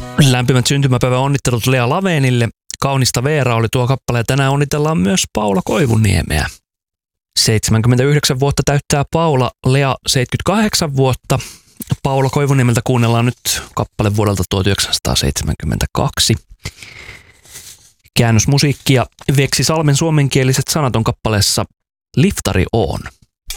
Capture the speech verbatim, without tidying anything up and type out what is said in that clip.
Lämpimät syntymäpäivän onnittelut Lea Lavenille. Kaunista Veera oli tuo kappale ja tänään onnitellaan myös Paula Koivuniemeä. seitsemänkymmentäyhdeksän vuotta täyttää Paula, Lea seitsemänkymmentäkahdeksan vuotta. Paula Koivuniemeltä kuunnellaan nyt kappale vuodelta tuhatyhdeksänsataaseitsemänkymmentäkaksi. Käännösmusiikkia Veksi Salmen suomenkieliset sanat on kappaleessa Liftari oon.